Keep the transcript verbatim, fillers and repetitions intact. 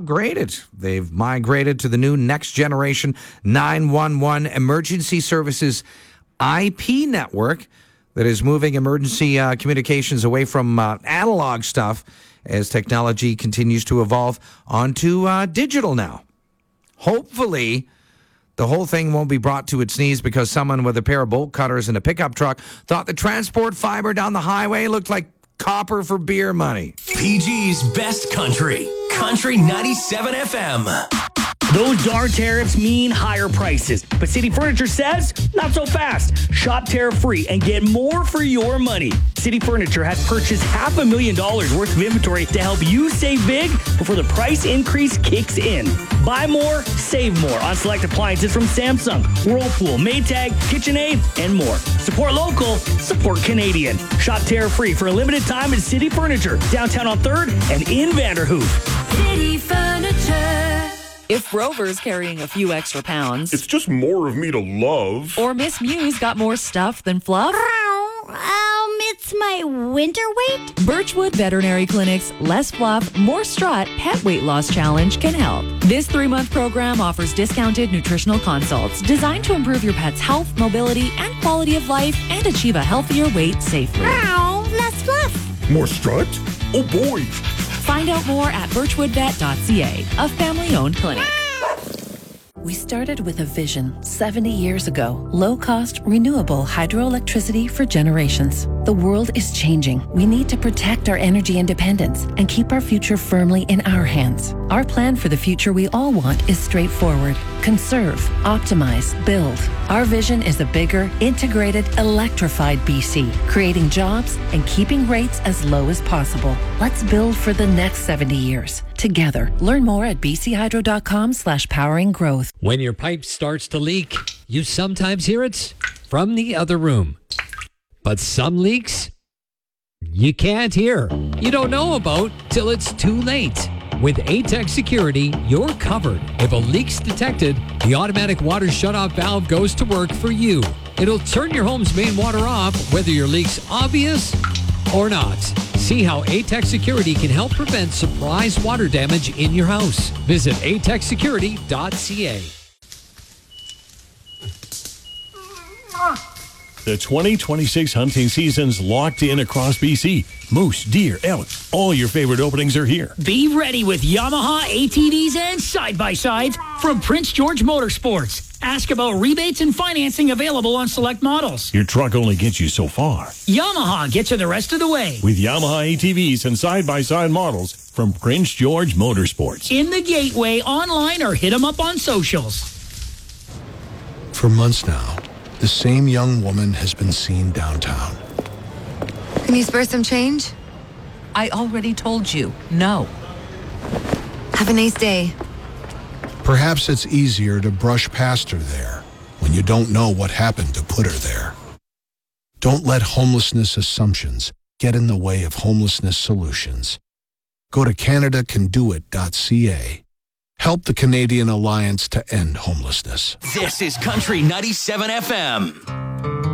upgraded. They've migrated to the new next generation nine one one emergency services I P network that is moving emergency uh, communications away from uh, analog stuff as technology continues to evolve onto uh, digital now. Hopefully, the whole thing won't be brought to its knees because someone with a pair of bolt cutters and a pickup truck thought the transport fiber down the highway looked like copper for beer money. P G's Best Country, Country ninety-seven F M. Those darn tariffs mean higher prices, but City Furniture says not so fast. Shop tariff-free and get more for your money. City Furniture has purchased half a million dollars worth of inventory to help you save big before the price increase kicks in. Buy more, save more on select appliances from Samsung, Whirlpool, Maytag, KitchenAid, and more. Support local, support Canadian. Shop tariff-free for a limited time at City Furniture, downtown on third and in Vanderhoof. City Furniture. If Rover's carrying a few extra pounds, it's just more of me to love. Or Miss Mew's got more stuff than fluff. Um, it's my winter weight. Birchwood Veterinary Clinic's Less Fluff, More Strut Pet Weight Loss Challenge can help. This three-month program offers discounted nutritional consults designed to improve your pet's health, mobility, and quality of life and achieve a healthier weight safely. Ow, less fluff. More strut? Oh boy. Find out more at birchwood vet dot c a, a family-owned clinic. We started with a vision seventy years ago. Low-cost, renewable hydroelectricity for generations. The world is changing. We need to protect our energy independence and keep our future firmly in our hands. Our plan for the future we all want is straightforward. Conserve, optimize, build. Our vision is a bigger, integrated, electrified B C, creating jobs and keeping rates as low as possible. Let's build for the next seventy years. Together. Learn more at bchydro.com slash powering growth. When your pipe starts to leak, you sometimes hear it from the other room. But some leaks, you can't hear. You don't know about till it's too late. With A-Tech Security, you're covered. If a leak's detected, the automatic water shutoff valve goes to work for you. It'll turn your home's main water off, whether your leak's obvious or not. See how A-Tech Security can help prevent surprise water damage in your house. Visit a tech security dot c a. The twenty twenty-six hunting season's locked in across B C. Moose, deer, elk, all your favorite openings are here. Be ready with Yamaha A T Vs and side-by-sides from Prince George Motorsports. Ask about rebates and financing available on select models. Your truck only gets you so far. Yamaha gets you the rest of the way. With Yamaha A T Vs and side-by-side models from Prince George Motorsports. In the Gateway, online, or hit them up on socials. For months now, the same young woman has been seen downtown. Can you spare some change? I already told you, no. Have a nice day. Perhaps it's easier to brush past her there when you don't know what happened to put her there. Don't let homelessness assumptions get in the way of homelessness solutions. Go to canada can do it dot c a. Help the Canadian Alliance to End Homelessness. This is Country ninety-seven F M.